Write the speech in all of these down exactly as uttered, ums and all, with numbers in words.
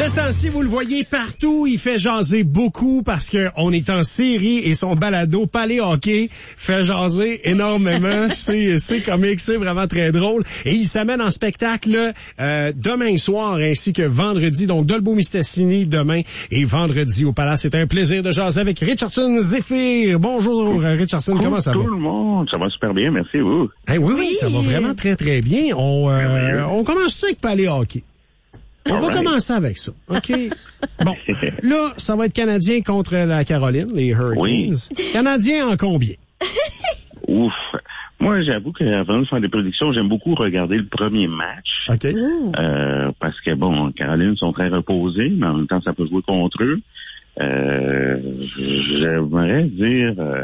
De ce temps-ci, vous le voyez partout, il fait jaser beaucoup parce qu'on est en série et son balado Palais Hockey fait jaser énormément. c'est, c'est comique, c'est vraiment très drôle. Et il s'amène en spectacle euh, demain soir ainsi que vendredi. Donc, Dolbeau-Mistassini demain et vendredi au Palace. C'est un plaisir de jaser avec Richardson Zephyr. Bonjour Richardson, Bonjour comment ça va? Tout le monde, ça va super bien, merci vous. Hey, oui, oui, ça va vraiment très très bien. On, euh, on commence ça avec Palais Hockey. On va commencer avec ça, OK? Bon, là, ça va être Canadien contre la Caroline, les Hurricanes. Oui. Canadien en combien? Ouf. Moi, j'avoue qu'avant de faire des prédictions, j'aime beaucoup regarder le premier match. OK. Euh, parce que, bon, Caroline sont très reposés, mais en même temps, ça peut jouer contre eux. Euh, j'aimerais dire... Euh,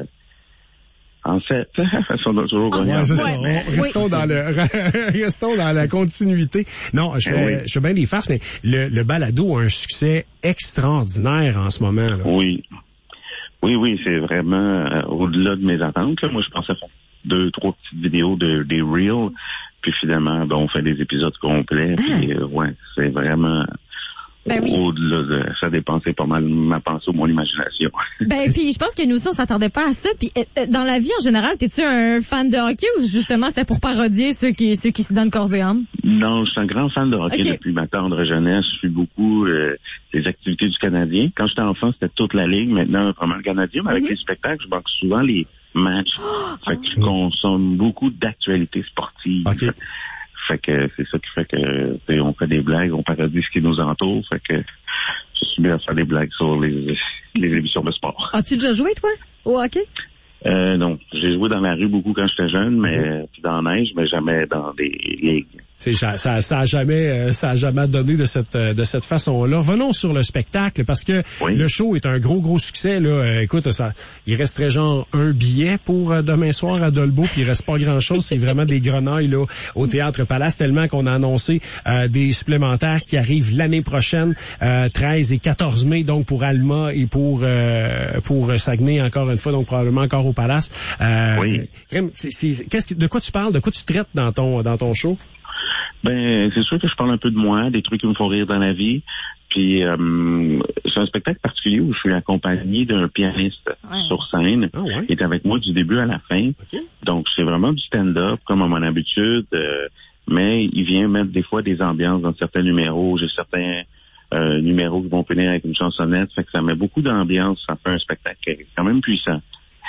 En fait, on doit toujours ah, gagner. Ouais, c'est ça. Ouais. On, restons, oui. dans le, restons dans la continuité. Non, je fais, oui. je fais bien des farces, mais le, le balado a un succès extraordinaire en ce moment. Là. Oui. Oui, oui, c'est vraiment euh, au-delà de mes attentes. Là. Moi, je pensais faire deux, trois petites vidéos de des Reels, puis finalement, ben, on fait des épisodes complets. Ah. Puis, euh, ouais, c'est vraiment... Ben oui. Au-delà de ça dépensait pas mal ma pensée ou mon imagination. Ben puis je pense que nous aussi on s'attendait pas à ça. Puis euh, dans la vie en général, t'es-tu un fan de hockey ou justement c'était pour parodier ceux qui ceux qui se donnent corps et âme? Non, je suis un grand fan de hockey okay. depuis ma tendre jeunesse. Je suis beaucoup euh, les activités du Canadien. Quand j'étais enfant, c'était toute la ligue. Maintenant, vraiment le Canadien. Mais avec mm-hmm. les spectacles, je manque souvent les matchs. Oh, fait que oh. je consomme beaucoup d'actualités sportives. Okay. Fait que c'est ça qui fait que on fait des blagues, on parodie ce qui nous entoure. Fait que je suis bien à faire des blagues sur les, les émissions de sport. As-tu déjà joué, toi, au hockey? Euh, non. J'ai joué dans la rue beaucoup quand j'étais jeune, mais mm-hmm. puis dans la neige, mais jamais dans des ligues. C'est, ça, ça a jamais, ça a jamais donné de cette, de cette façon-là. Venons sur le spectacle parce que oui. le show est un gros, gros succès, là. Écoute, ça, il resterait genre un billet pour euh, demain soir à Dolbeau, puis il reste pas grand-chose. C'est vraiment des grenailles, là, au Théâtre Palace, tellement qu'on a annoncé, euh, des supplémentaires qui arrivent l'année prochaine, euh, treize et quatorze mai, donc pour Alma et pour, euh, pour Saguenay, encore une fois, donc probablement encore au Palace. Euh, oui. C'est, c'est, qu'est-ce que, de quoi tu parles? De quoi tu traites dans ton, dans ton show? Ben, c'est sûr que je parle un peu de moi, des trucs qui me font rire dans la vie. Puis, euh, c'est un spectacle particulier où je suis accompagné d'un pianiste ouais. sur scène. Oh, ouais. Il est avec moi du début à la fin. Okay. Donc, c'est vraiment du stand-up, comme à mon habitude. Euh, mais il vient mettre des fois des ambiances dans certains numéros. J'ai certains euh, numéros qui vont finir avec une chansonnette. Fait que ça met beaucoup d'ambiance. Ça fait un spectacle quand même puissant.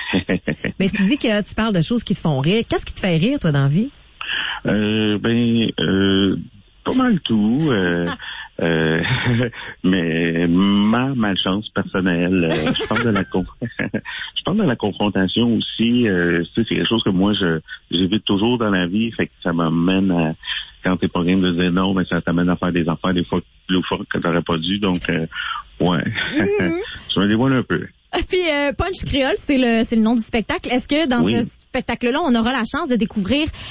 Mais tu dis que tu parles de choses qui te font rire. Qu'est-ce qui te fait rire, toi, dans la vie? Euh, ben, euh, pas mal tout, euh, euh, mais ma malchance personnelle, euh, je parle de la con- je parle de la confrontation aussi, euh, c'est quelque chose que moi je j'évite toujours dans la vie, fait que ça m'amène à, quand t'es pas game de dire non, mais ça t'amène à faire des affaires des fois plus fois que t'aurais pas dû, donc euh, ouais, mm-hmm. je me dévoile un peu. Puis euh, Punch Créole, c'est le c'est le nom du spectacle. Est-ce que dans oui. ce spectacle-là, on aura la chance de découvrir